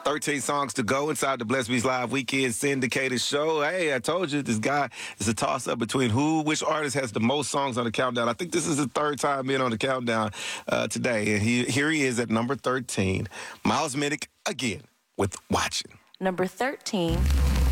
13 songs to go inside the Bless Beats Live Weekend syndicated show. Hey, I told you this guy is a toss-up between which artist has the most songs on the countdown. I think this is the third time being on the countdown today. And here he is at number 13. Miles Minnick again with Watching. Number 13.